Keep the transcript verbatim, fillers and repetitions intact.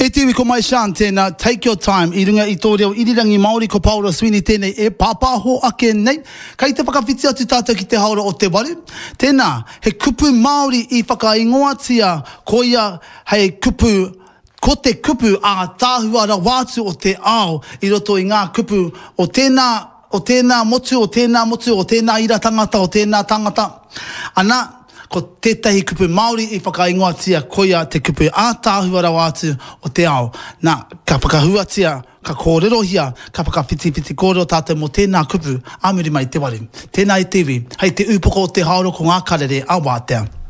E te iwi ko mai Sean tēnā, take your time, i runga i tō reo irirangi Māori ko Paula Sweeney tēnei e pāpāho ake nei. Kai te whakawhiti atu tātou ki te haora o te ware. Tēnā, he kupu Māori i whakaingoatia ko ia hei kupu, ko te kupu a tāhuara wātu o te ao i roto i ngā kupu o tēnā, o tēnā motu, o tēnā motu, o tēnā ira tangata, o tēnā tangata. Ana, ko tētahi kupu Māori i whakaingoatia koia te kupu ātāhuara wātu o te ao. Nā, ka whakahuatia, ka kōrerohia, ka whakawhiti-whiti kōrero tātou mo tēnā kupu, āmuri mai te wari. Tēnā i te iwi, hei te upoko o te haoro ko ngā karere a Wātea.